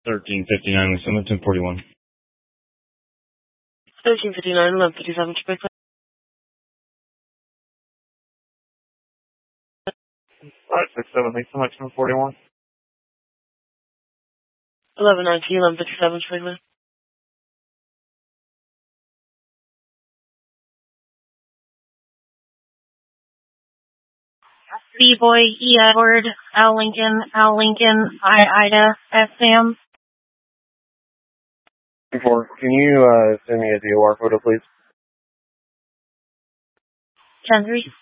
1359, Summit 1041. 1359, 1157, Quebec. 567, thanks so much, 1041. 1119, 1157, Quebec. B-Boy, E. Edward, Al Lincoln, I. Ida, S. Sam. Before, can you send me a DOR photo, please? 10-3.